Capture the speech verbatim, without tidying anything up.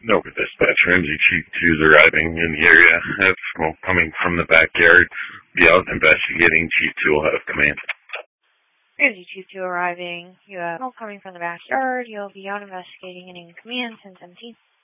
Nova Dispatch, Ramsey Chief two is arriving in the area. Have smoke coming from the backyard. Be out investigating. Chief two will have command. Ramsey Chief two arriving. You have smoke coming from the backyard. You'll be out investigating and in command, ten seventeen.